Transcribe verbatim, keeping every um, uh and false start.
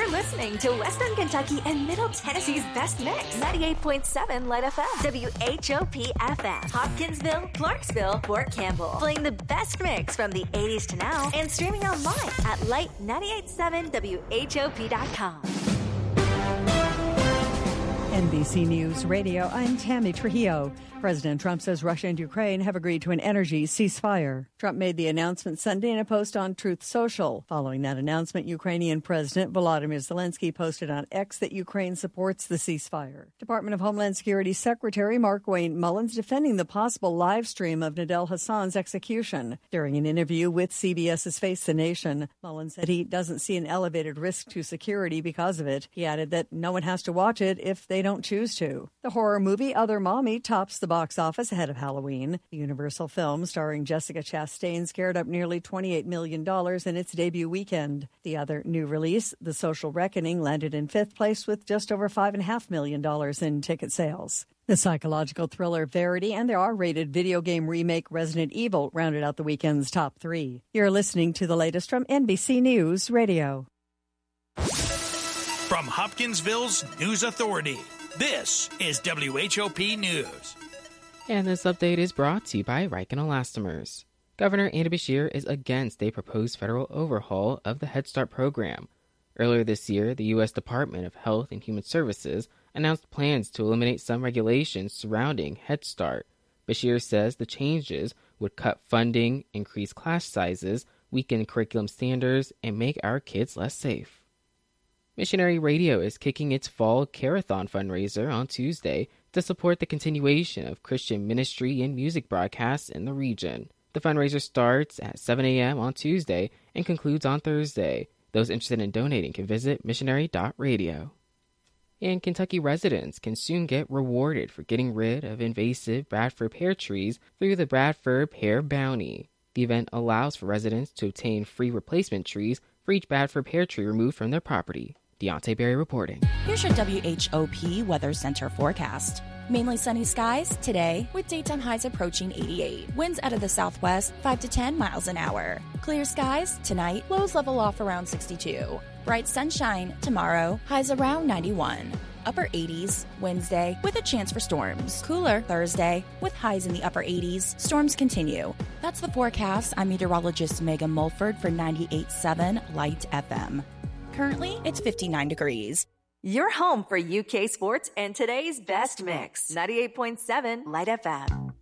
You're listening to Western Kentucky and Middle Tennessee's best mix. ninety-eight point seven Light F M. W H O P F M. Hopkinsville, Clarksville, Fort Campbell. Playing the best mix from the eighties to now and streaming online at light nine eight seven W H O P dot com. N B C News Radio, I'm Tammy Trujillo. President Trump says Russia and Ukraine have agreed to an energy ceasefire. Trump made the announcement Sunday in a post on Truth Social. Following that announcement, Ukrainian President Volodymyr Zelensky posted on X that Ukraine supports the ceasefire. Department of Homeland Security Secretary Markwayne Mullins defending the possible live stream of Nidal Hassan's execution. During an interview with C B S's Face the Nation, Mullins said he doesn't see an elevated risk to security because of it. He added that no one has to watch it if they don't choose to. The horror movie Other Mommy tops the box office ahead of Halloween. The Universal film starring Jessica Chastain scared up nearly twenty-eight million dollars in its debut weekend. The other new release, The Social Reckoning, landed in fifth place with just over five point five million dollars in ticket sales. The psychological thriller Verity and the R-rated video game remake Resident Evil rounded out the weekend's top three. You're listening to the latest from N B C News Radio. From Hopkinsville's News Authority, this is W H O P News. And this update is brought to you by Riken Elastomers. Governor Andy Beshear is against a proposed federal overhaul of the Head Start program. Earlier this year, the U S Department of Health and Human Services announced plans to eliminate some regulations surrounding Head Start. Beshear says the changes would cut funding, increase class sizes, weaken curriculum standards, and make our kids less safe. Missionary Radio is kicking its Fall Carathon fundraiser on Tuesday to support the continuation of Christian ministry and music broadcasts in the region. The fundraiser starts at seven a.m. on Tuesday and concludes on Thursday. Those interested in donating can visit missionary dot radio. And Kentucky residents can soon get rewarded for getting rid of invasive Bradford pear trees through the Bradford Pear Bounty. The event allows for residents to obtain free replacement trees for each Bradford pear tree removed from their property. Deontay Berry reporting. Here's your W H O P Weather Center forecast. Mainly sunny skies today with daytime highs approaching eighty-eight. Winds out of the southwest five to ten miles an hour. Clear skies tonight, lows level off around sixty-two. Bright sunshine tomorrow, highs around ninety-one. Upper eighties Wednesday with a chance for storms. Cooler Thursday with highs in the upper eighties. Storms continue. That's the forecast. I'm meteorologist Megan Mulford for ninety-eight point seven Light F M. Currently, it's fifty-nine degrees. Your home for U K sports and today's best mix. ninety-eight point seven Light F M.